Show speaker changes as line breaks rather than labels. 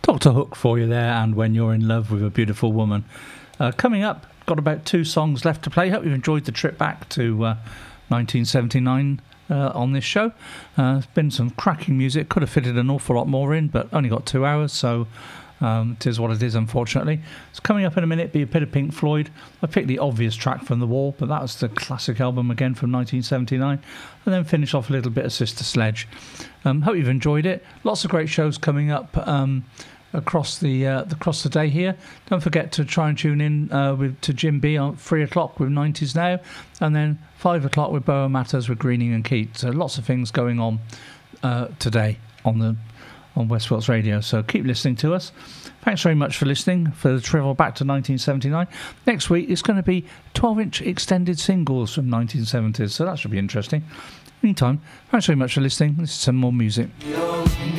Dr. Hook for you there, and When You're in Love with a Beautiful Woman. Coming up, got about 2 songs left to play. Hope you've enjoyed the trip back to 1979 on this show. There's been some cracking music. Could have fitted an awful lot more in, but only got 2 hours, so it is what it is, unfortunately. It's coming up in a minute, be a bit of Pink Floyd. I picked the obvious track from The Wall, but that was the classic album again from 1979. And then finish off a little bit of Sister Sledge. Hope you've enjoyed it. Lots of great shows coming up across the day here. Don't forget to try and tune in to Jim B on 3 o'clock with 90s Now, and then 5 o'clock with Boa Matters with Greening and Keats. So lots of things going on today on Westport Radio, so keep listening to us. Thanks very much for listening for the travel back to 1979. Next week it's going to be 12-inch extended singles from 1970s, so that should be interesting. Meantime, thanks very much for listening. This is some more music.